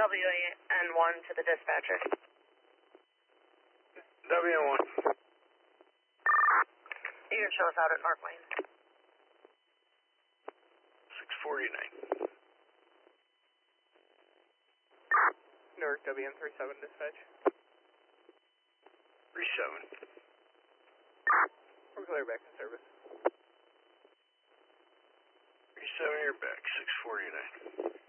WN1 to the dispatcher. WN1. You can show us out at North Lane. 649. Newark WN37 dispatch. 37. We're clear back in service. 37, you're back. 649.